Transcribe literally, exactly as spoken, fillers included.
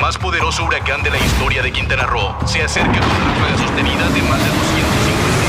más poderoso huracán de la historia de Quintana Roo se acerca con ráfagas sostenidas de más de doscientos